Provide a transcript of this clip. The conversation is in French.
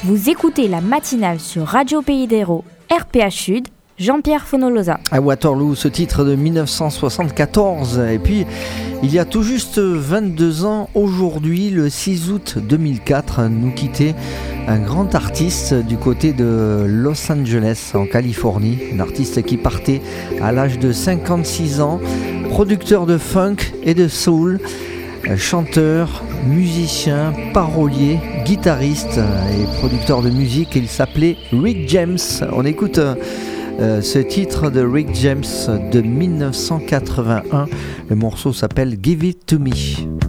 Vous écoutez la matinale sur Radio Pays d'Hérault, RPH Sud, Jean-Pierre Fonolosa. À Waterloo, ce titre de 1974. Et puis, il y a tout juste 22 ans, aujourd'hui, le 6 août 2004, nous quittait un grand artiste du côté de Los Angeles, en Californie. Un artiste qui partait à l'âge de 56 ans, producteur de funk et de soul, chanteur, musicien, parolier, guitariste et producteur de musique. Il s'appelait Rick James. On écoute ce titre de Rick James de 1981. Le morceau s'appelle Give It To Me.